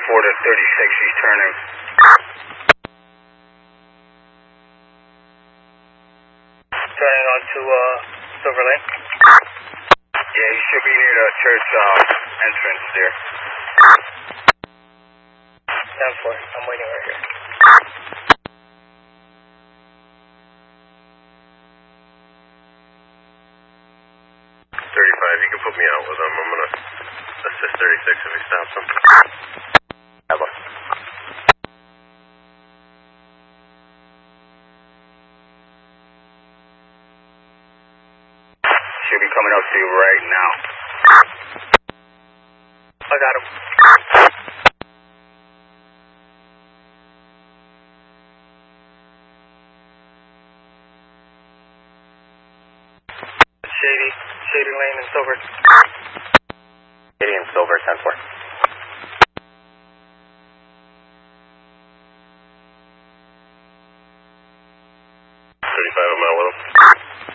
to 36, he's turning. Turning onto Silver Lane? Yeah, he should be near the church entrance there. 10-4, I'm waiting right here. You can put me out with him. I'm going to assist 36 if he stops him. Have a. Should be coming up to you right now. I got him. Shady Lane and Silver. Shady and Silver, 10-4. 35, I'm out with him.